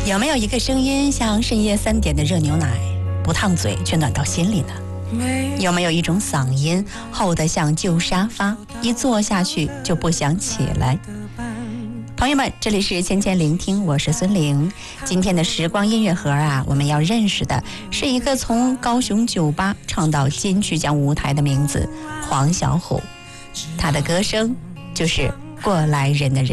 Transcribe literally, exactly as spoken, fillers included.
有没有一个声音像深夜三点的热牛奶，不烫嘴却暖到心里呢？有没有一种嗓音厚得像旧沙发，一坐下去就不想起来？朋友们，这里是千千聆听，我是孙玲。今天的时光音乐盒啊，我们要认识的是一个从高雄酒吧唱到金曲奖舞台的名字——黄小琥。他的歌声就是过来人的人